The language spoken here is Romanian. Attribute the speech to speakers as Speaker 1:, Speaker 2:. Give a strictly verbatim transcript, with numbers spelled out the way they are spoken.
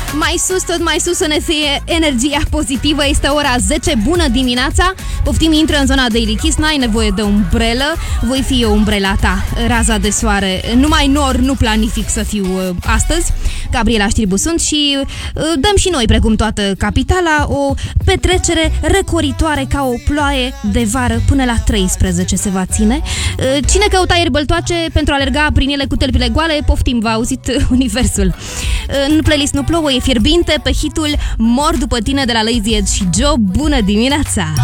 Speaker 1: Mai sus, tot mai sus să ne fie energia pozitivă. Este ora zece, bună dimineața. Poftim, intră în zona Daily Kiss. N-ai nevoie de umbrelă, voi fi eu umbrela ta. Raza de soare, numai nor nu planific să fiu uh, astăzi. Gabriela Știrbu sunt și uh, dăm și noi, precum toată capitala, o petrecere recoritoare ca o ploaie de vară. Până la treisprezece se va ține. uh, Cine căuta ieri băltoace pentru a alerga prin ele cu tălpile goale, poftim, v-a auzit uh, universul. uh, În playlist nu plouă, e fierbinte pe hitul Mor după tine de la Lazy Edge și Joe. Bună dimineața!